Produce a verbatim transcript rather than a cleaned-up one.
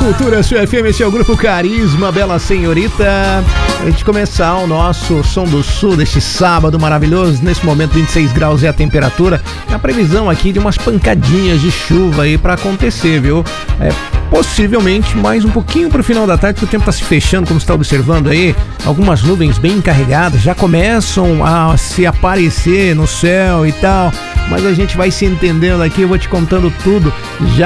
Cultura Sul F M, esse é o Grupo Carisma, Bela Senhorita. A gente começar o nosso Som do Sul deste sábado maravilhoso. Nesse momento, vinte e seis graus é a temperatura. A previsão aqui de umas pancadinhas de chuva aí pra acontecer, viu? É, possivelmente mais um pouquinho pro final da tarde, porque o tempo tá se fechando, como você tá observando aí. Algumas nuvens bem carregadas já começam a se aparecer no céu e tal. Mas a gente vai se entendendo aqui, eu vou te contando tudo já.